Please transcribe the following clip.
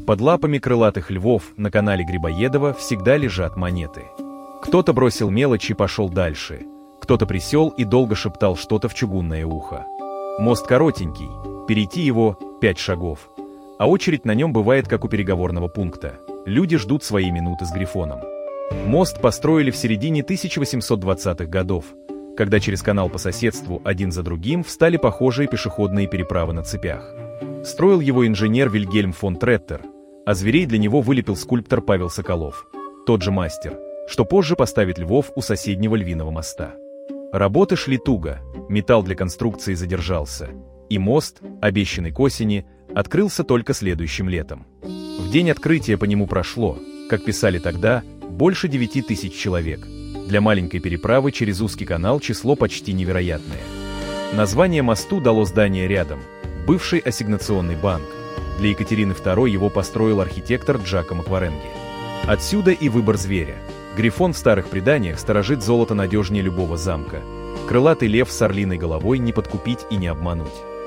Под лапами крылатых львов на канале Грибоедова всегда лежат монеты. Кто-то бросил мелочь и пошел дальше, кто-то присел и долго шептал что-то в чугунное ухо. Мост коротенький, перейти его 5 шагов, а очередь на нем бывает как у переговорного пункта. Люди ждут свои минуты с Грифоном. Мост построили в середине 1820-х годов, когда через канал по соседству один за другим встали похожие пешеходные переправы на цепях. Строил его инженер Вильгельм фон Треттер, а зверей для него вылепил скульптор Павел Соколов, тот же мастер, что позже поставит львов у соседнего Львиного моста. Работы шли туго, металл для конструкции задержался, и мост, обещанный к осени, открылся только следующим летом. В день открытия по нему прошло, как писали тогда, больше 9000 человек. Для маленькой переправы через узкий канал число почти невероятное. Название мосту дало здание рядом, бывший ассигнационный банк. Для Екатерины II его построил архитектор Джакомо Кваренги. Отсюда и выбор зверя. Грифон в старых преданиях сторожит золото надежнее любого замка. Крылатый лев с орлиной головой не подкупить и не обмануть.